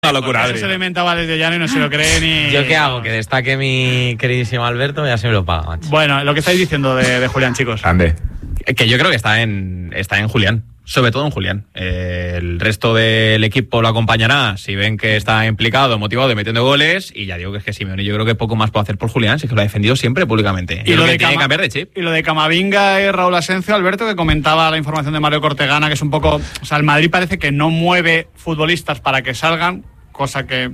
Una locura, Eso se lo inventaba desde Llano y no se lo cree ni... ¿Yo qué hago? Que destaque mi queridísimo Alberto, ya se me lo paga, macho. Bueno, lo que estáis diciendo de Julián, chicos. Ande. Que yo creo que está en Julián. Sobre todo en Julián. El resto del equipo lo acompañará si ven que está implicado, motivado y metiendo goles. Y ya digo que es que Simeone, yo creo que poco más puede hacer por Julián, si es que lo ha defendido siempre públicamente. Y lo de tiene que cambiar de chip. Y lo de Camavinga y Raúl Asencio, Alberto, que comentaba la información de Mario Cortegana, que es un poco... O sea, el Madrid parece que no mueve futbolistas para que salgan, cosa que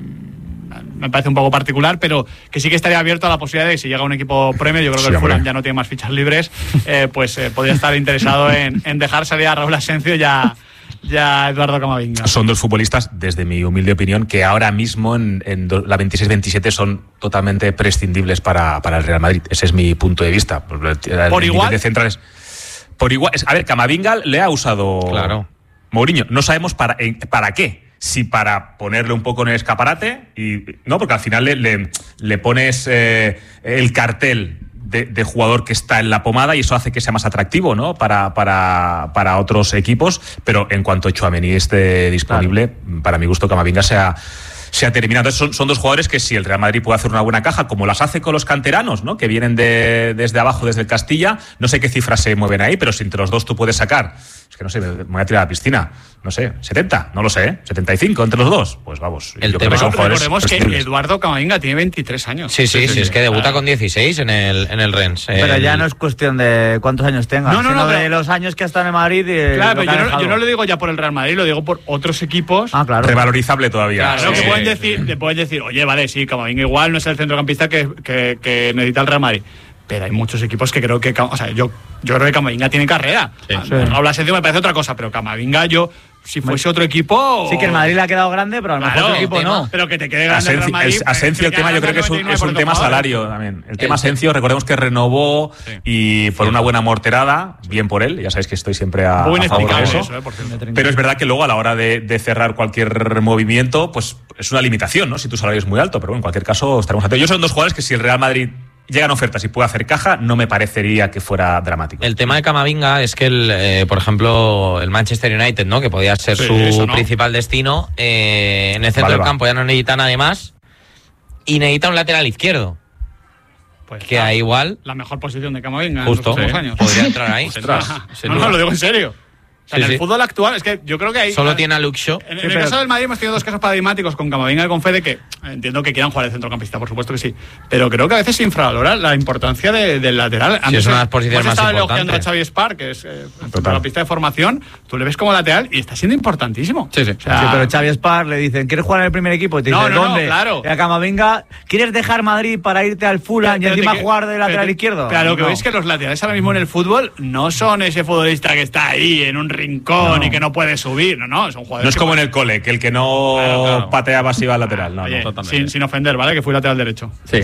me parece un poco particular, pero que sí que estaría abierto a la posibilidad de que si llega un equipo premio, yo creo que el Fulham ya no tiene más fichas libres, podría estar interesado en dejar salir a Raúl Asencio ya Eduardo Camavinga. Son dos futbolistas, desde mi humilde opinión, que ahora mismo en la 26-27 son totalmente prescindibles para el Real Madrid. Ese es mi punto de vista. ¿Por igual? De centrales. Por igual. A ver, Camavinga le ha usado Mourinho. No sabemos para qué. Si para ponerle un poco en el escaparate, no, porque al final le pones el cartel de jugador que está en la pomada y eso hace que sea más atractivo, ¿no? Para otros equipos, pero en cuanto Tchouaméni esté disponible, para mi gusto Camavinga se ha terminado. Entonces son dos jugadores que si el Real Madrid puede hacer una buena caja, como las hace con los canteranos, ¿no? Que vienen desde abajo, desde el Castilla, no sé qué cifras se mueven ahí, pero si entre los dos tú puedes sacar, es que no sé, me voy a tirar a la piscina, no sé, 70, no lo sé, 75 entre los dos, pues vamos. Recordemos que Eduardo Camavinga tiene 23 años. Sí, es que debuta con 16 en el Rennes. Pero ya no es cuestión de cuántos años tenga, sino de los años que ha estado en Madrid. Claro, pero yo no lo digo ya por el Real Madrid, lo digo por otros equipos. Ah, claro. Revalorizable todavía. Claro, que pueden decir, oye, vale, sí, Camavinga igual no es el centrocampista que necesita el Real Madrid. Pero hay muchos equipos que creo que... O sea, yo creo que Camavinga tiene carrera. Raúl Asencio me parece otra cosa, pero Camavinga si fuese otro equipo... Sí que el Madrid le ha quedado grande, pero al mejor otro equipo no. Pero que te quede grande el Real Madrid... Asencio, el tema yo creo que es un tema salario también. El tema Asencio, recordemos que renovó y por una buena morterada, bien por él, ya sabéis que estoy siempre a favor de eso. Pero es verdad que luego a la hora de cerrar cualquier movimiento, pues es una limitación, ¿no? Si tu salario es muy alto, pero bueno, en cualquier caso estaremos atentos. Yo son dos jugadores que si el Real Madrid llegan ofertas y puede hacer caja, no me parecería que fuera dramático. El tema de Camavinga es que, por ejemplo, el Manchester United, ¿no? Que podía ser su principal destino, en el centro del campo ya no necesita nadie más y necesita un lateral izquierdo. Pues que ahí igual... La mejor posición de Camavinga justo, en los últimos años. Podría entrar ahí. No, lo digo en serio. O sea, en el fútbol actual, es que yo creo que hay... Solo tiene a Luke Shaw. En el caso del Madrid hemos tenido dos casos paradigmáticos con Camavinga y con Fede, que entiendo que quieran jugar de centrocampista, por supuesto que sí. Pero creo que a veces se infravalora la importancia del lateral. Es una de las posiciones más importantes. Elogiando a Xavi Spar, que es centrocampista de formación, tú le ves como lateral y está siendo importantísimo. Sí, pero Xavi Spar le dicen, ¿quieres jugar en el primer equipo? Y te dice, ¿dónde? Claro. Y a Camavinga, ¿quieres dejar Madrid para irte al Fulham y encima jugar de lateral izquierdo? Claro, lo que veis que los laterales ahora mismo en el fútbol no son ese futbolista que está ahí en un rincón y que no puede subir, no, son jugadores. No es como en el cole, que el que no pateaba si va al lateral, Oye, sin ofender, ¿vale? Que fui lateral derecho. Sí.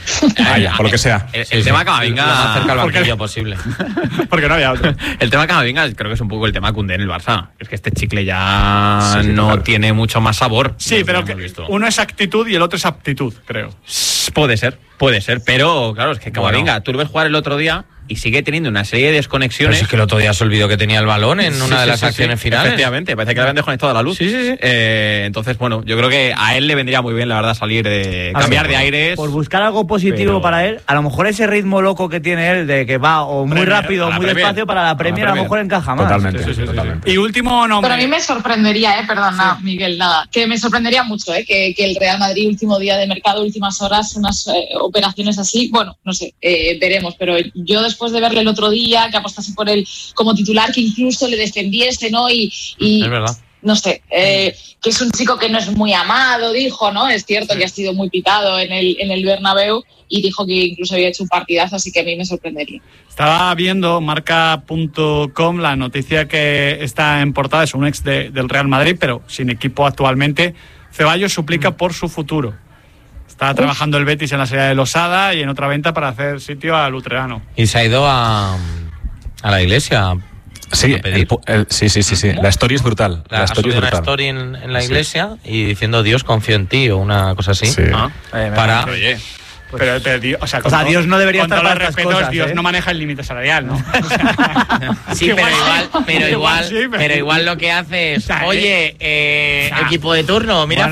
Por lo que sea. El tema Camavinga más cerca al banquillo posible. Porque no había otro. El tema Camavinga creo que es un poco el tema Koundé en el Barça. Es que este chicle ya tiene mucho más sabor. Sí, pero uno es actitud y el otro es aptitud, creo. Puede ser, pero claro, es que Camavinga, tú lo ves jugar el otro día y sigue teniendo una serie de desconexiones. Pero es que el otro día se olvidó que tenía el balón en una de las acciones finales. Efectivamente, parece que le habían desconectado la luz. Entonces, bueno, yo creo que a él le vendría muy bien, la verdad, salir de cambiar de aires. Por buscar algo positivo para él, a lo mejor ese ritmo loco que tiene él de que va o muy rápido o muy despacio para la Premier, a lo mejor encaja más. Totalmente. Y último nombre. Pero a mí me sorprendería, perdona, Miguel, que me sorprendería mucho que el Real Madrid, último día de mercado, últimas horas, unas operaciones así, bueno, no sé, veremos, pero yo después de verle el otro día, que apostase por él como titular, que incluso le defendiese, ¿no? Y es verdad. No sé, que es un chico que no es muy amado, dijo, ¿no? Es cierto que ha sido muy picado en el Bernabéu y dijo que incluso había hecho un partidazo, así que a mí me sorprendería. Estaba viendo marca.com la noticia que está en portada, es un ex del Real Madrid, pero sin equipo actualmente. Ceballos suplica por su futuro. Está trabajando el Betis en la Serie de Losada y en otra venta para hacer sitio a Luterano. Y se ha ido a la iglesia. Sí, sí. La story es brutal. La story es brutal. Una story en la iglesia y diciendo Dios confío en ti o una cosa así. Sí. o sea, Dios no debería estar para estas cosas, Dios no maneja el límite salarial, ¿no? Sí, pero igual lo que hace es, oye, equipo de turno, mira